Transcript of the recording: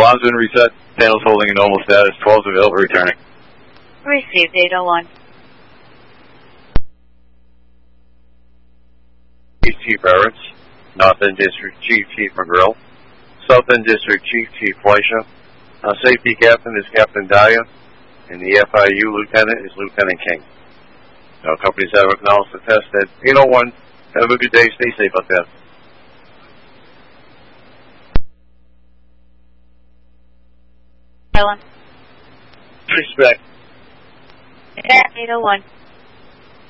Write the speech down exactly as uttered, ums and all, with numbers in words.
Alarm's been reset. Panel's holding a normal status. twelve's available, returning. Received, eight oh one. Chief Everett, North End District Chief Chief McGrill, South End District Chief Chief Fleischer. Our safety captain is Captain Dyer, and the F I U lieutenant is Lieutenant King. Our companies have acknowledged the test at eight oh one. Have a good day. Stay safe out there. Helen. Respect. eight oh one.